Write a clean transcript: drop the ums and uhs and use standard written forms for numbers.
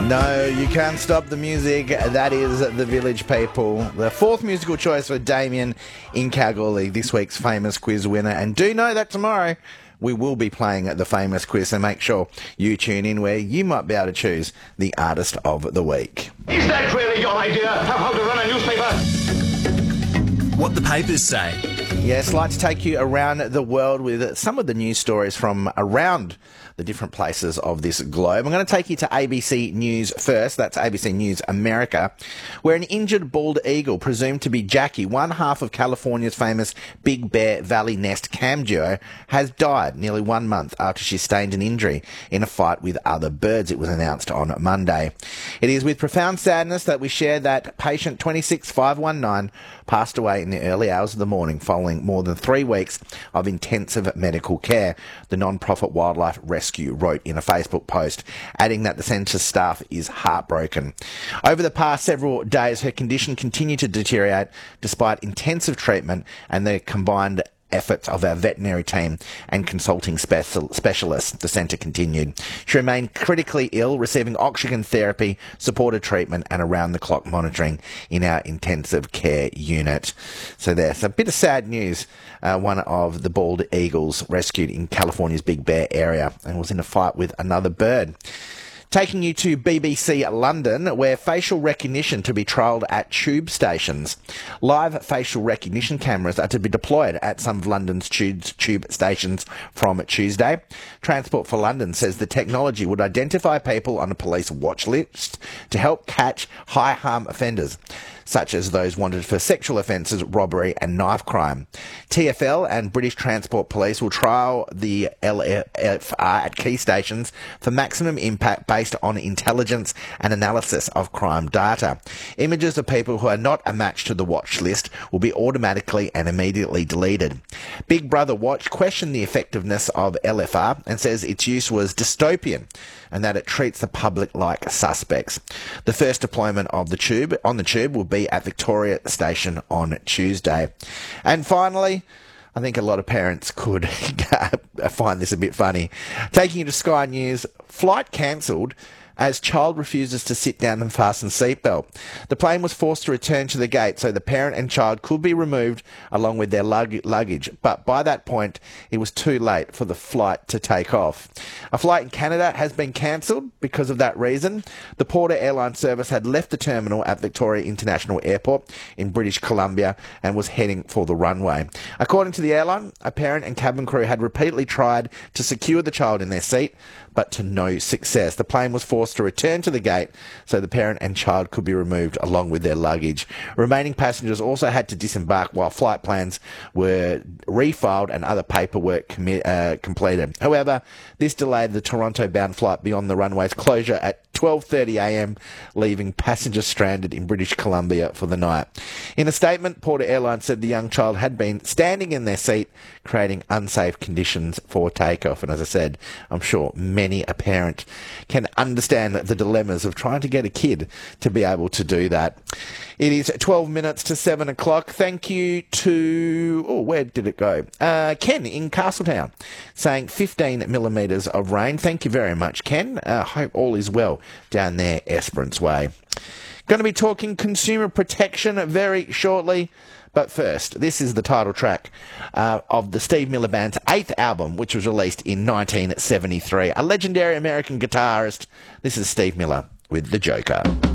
No, you can't stop the music. That is The Village People. The fourth musical choice for Damien in Kalgoorlie, this week's famous quiz winner. And do know that tomorrow we will be playing the famous quiz, so make sure you tune in where you might be able to choose the artist of the week. Is that really your idea of how to run a newspaper? What the papers say. Yes, I'd like to take you around the world with some of the news stories from around the different places of this globe. I'm going to take you to ABC News first. That's ABC News America, where an injured bald eagle, presumed to be Jackie, one half of California's famous Big Bear Valley Nest cam duo, has died nearly 1 month after she sustained an injury in a fight with other birds. It was announced on Monday. It is with profound sadness that we share that patient 26519 passed away in the early hours of the morning following more than 3 weeks of intensive medical care, the non-profit Wildlife Rescue wrote in a Facebook post, adding that the centre's staff is heartbroken. Over the past several days, her condition continued to deteriorate despite intensive treatment and the combined efforts of our veterinary team and consulting specialists, the centre continued. She remained critically ill, receiving oxygen therapy, supported treatment and around-the-clock monitoring in our intensive care unit. So there's a bit of sad news. One of the bald eagles rescued in California's Big Bear area and was in a fight with another bird. Taking you to BBC London, where facial recognition to be trialled at tube stations. Live facial recognition cameras are to be deployed at some of London's tube stations from Tuesday. Transport for London says the technology would identify people on a police watch list to help catch high-harm offenders, such as those wanted for sexual offences, robbery and knife crime. TfL and British Transport Police will trial the LFR at key stations for maximum impact based on intelligence and analysis of crime data. Images of people who are not a match to the watch list will be automatically and immediately deleted. Big Brother Watch questioned the effectiveness of LFR and says its use was dystopian and that it treats the public like suspects. The first deployment of the tube will be at Victoria Station on Tuesday. And finally, I think a lot of parents could find this a bit funny. Taking you to Sky News, flight cancelled as child refuses to sit down and fasten seatbelt. The plane was forced to return to the gate so the parent and child could be removed along with their luggage, but by that point it was too late for the flight to take off. A flight in Canada has been cancelled because of that reason. The Porter Airline service had left the terminal at Victoria International Airport in British Columbia and was heading for the runway. According to the airline, a parent and cabin crew had repeatedly tried to secure the child in their seat, but to no success. The plane was forced to return to the gate so the parent and child could be removed along with their luggage. Remaining passengers also had to disembark while flight plans were refiled and other paperwork completed. However, this delayed the Toronto-bound flight beyond the runway's closure at 12:30 a.m, leaving passengers stranded in British Columbia for the night. In a statement, Porter Airlines said the young child had been standing in their seat, creating unsafe conditions for takeoff. And as I said, I'm sure many a parent can understand the dilemmas of trying to get a kid to be able to do that. It is 12 minutes to 7 o'clock. Thank you to, where did it go? Ken in Castletown saying 15 millimetres of rain. Thank you very much, Ken. Hope all is well down there, Esperance Way. Going to be talking consumer protection very shortly. But first, this is the title track of the Steve Miller Band's 8th album, which was released in 1973. A legendary American guitarist. This is Steve Miller with The Joker.